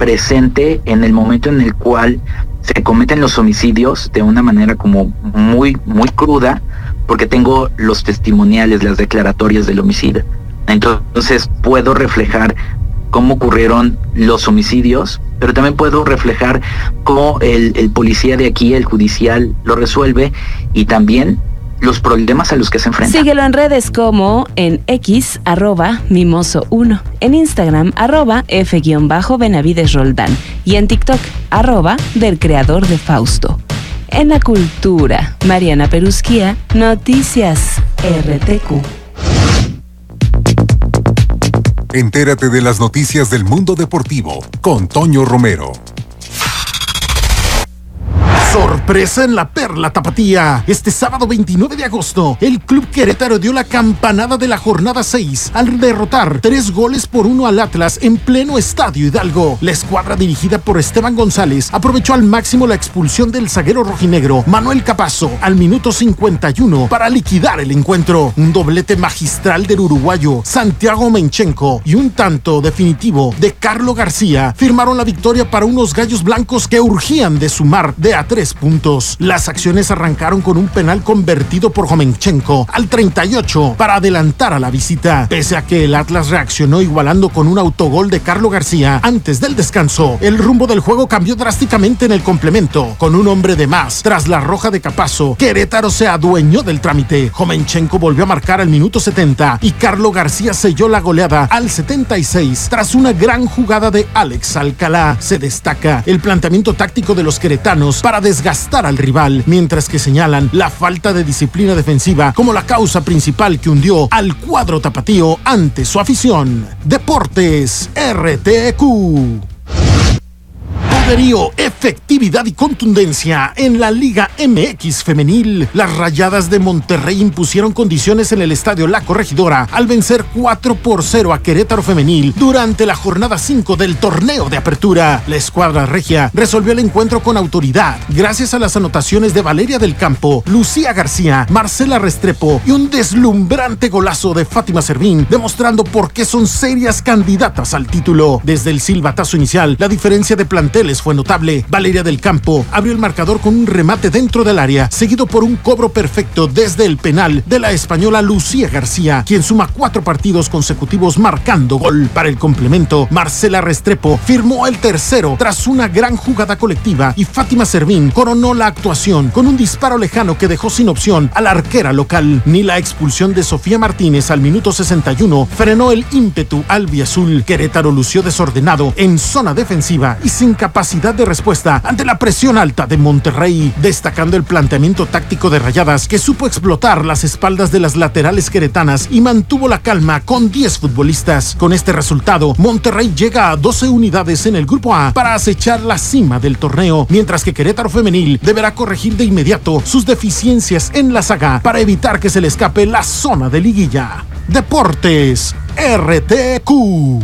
presente en el momento en el cual se cometen los homicidios de una manera como muy, muy cruda, porque tengo los testimoniales, las declaratorias del homicida. Entonces puedo reflejar cómo ocurrieron los homicidios, pero también puedo reflejar cómo el policía de aquí, el judicial, lo resuelve, y también los problemas a los que se enfrenta. Síguelo en redes como en X, @mimoso1, en Instagram, @F_Benavides Roldán, y en TikTok, @del creador de Fausto. En la cultura, Mariana Perusquía, Noticias RTQ. Entérate de las noticias del mundo deportivo con Toño Romero. Sorpresa en la Perla Tapatía. Este sábado 29 de agosto, el Club Querétaro dio la campanada de la jornada 6 al derrotar 3-1 al Atlas en pleno Estadio Hidalgo. La escuadra dirigida por Esteban González aprovechó al máximo la expulsión del zaguero rojinegro Manuel Capazo al minuto 51 para liquidar el encuentro. Un doblete magistral del uruguayo Santiago Menchenko y un tanto definitivo de Carlo García firmaron la victoria para unos gallos blancos que urgían de sumar de a 3 puntos. Las acciones arrancaron con un penal convertido por Jomenchenko al 38 para adelantar a la visita. Pese a que el Atlas reaccionó igualando con un autogol de Carlo García antes del descanso, el rumbo del juego cambió drásticamente en el complemento. Con un hombre de más tras la roja de Capazo, Querétaro se adueñó del trámite. Jomenchenko volvió a marcar al minuto 70 y Carlo García selló la goleada al 76 tras una gran jugada de Alex Alcalá. Se destaca el planteamiento táctico de los queretanos para desgastar al rival, mientras que señalan la falta de disciplina defensiva como la causa principal que hundió al cuadro tapatío ante su afición. Deportes RTQ. Poderío, efectividad y contundencia en la Liga MX femenil. Las Rayadas de Monterrey impusieron condiciones en el Estadio La Corregidora al vencer 4-0 a Querétaro femenil durante la jornada 5 del torneo de apertura. La escuadra regia resolvió el encuentro con autoridad gracias a las anotaciones de Valeria del Campo, Lucía García, Marcela Restrepo y un deslumbrante golazo de Fátima Servín, demostrando por qué son serias candidatas al título. Desde el silbatazo inicial, la diferencia de planteles fue notable. Valeria del Campo abrió el marcador con un remate dentro del área, seguido por un cobro perfecto desde el penal de la española Lucía García, quien suma 4 partidos consecutivos marcando gol. Para el complemento, Marcela Restrepo firmó el tercero tras una gran jugada colectiva y Fátima Servín coronó la actuación con un disparo lejano que dejó sin opción a la arquera local. Ni la expulsión de Sofía Martínez al minuto 61 frenó el ímpetu albiazul. Querétaro lució desordenado en zona defensiva y sin capacidad de respuesta ante la presión alta de Monterrey, destacando el planteamiento táctico de Rayadas, que supo explotar las espaldas de las laterales queretanas y mantuvo la calma con 10 futbolistas. Con este resultado, Monterrey llega a 12 unidades en el Grupo A para acechar la cima del torneo, mientras que Querétaro femenil deberá corregir de inmediato sus deficiencias en la saga para evitar que se le escape la zona de liguilla. Deportes RTQ.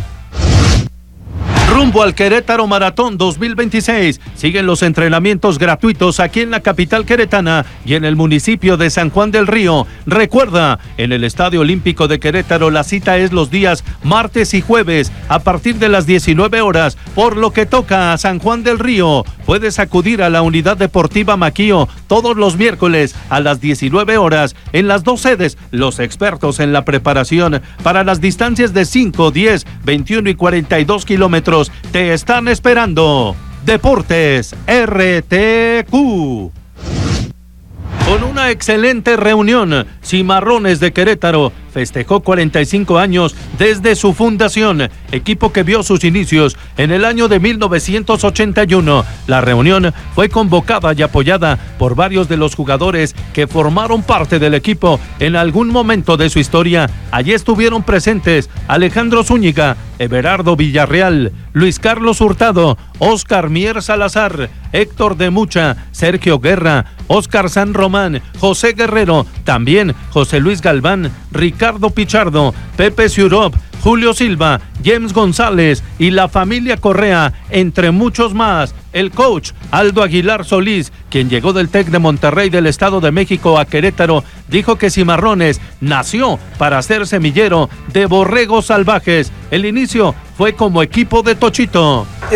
Rumbo al Querétaro Maratón 2026. Siguen los entrenamientos gratuitos aquí en la capital queretana y en el municipio de San Juan del Río. Recuerda, en el Estadio Olímpico de Querétaro la cita es los días martes y jueves a partir de las 19 horas, por lo que toca a San Juan del Río. Puedes acudir a la Unidad Deportiva Maquío todos los miércoles a las 19 horas en las 2 sedes. Los expertos en la preparación para las distancias de 5, 10, 21 y 42 kilómetros te están esperando. Deportes RTQ. Con una excelente reunión, Cimarrones de Querétaro festejó 45 años desde su fundación, equipo que vio sus inicios en el año de 1981. La reunión fue convocada y apoyada por varios de los jugadores que formaron parte del equipo en algún momento de su historia. Allí estuvieron presentes Alejandro Zúñiga, Everardo Villarreal, Luis Carlos Hurtado, Óscar Mier Salazar, Héctor de Mucha, Sergio Guerra, Óscar San Román, José Guerrero, también José Luis Galván, Ricardo Pichardo, Pepe Ciurop, Julio Silva, James González y la familia Correa, entre muchos más. El coach Aldo Aguilar Solís, quien llegó del TEC de Monterrey del Estado de México a Querétaro, dijo que Cimarrones nació para ser semillero de borregos salvajes. El inicio fue como equipo de Tochito.